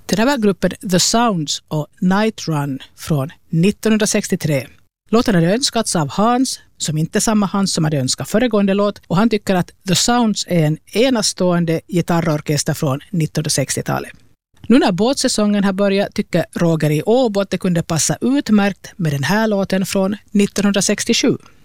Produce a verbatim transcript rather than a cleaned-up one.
Det där var gruppen The Sounds och Night Run från nittonhundrasextiotre. Låten hade önskats av Hans, som inte är samma Hans som hade önskat föregående låt, och han tycker att The Sounds är en enastående gitarrorkester från nittonhundrasextiotalet. Nu när båtsäsongen har börjat tycker Roger i Åbo att det kunde passa utmärkt med den här låten från nittonhundrasextiosju.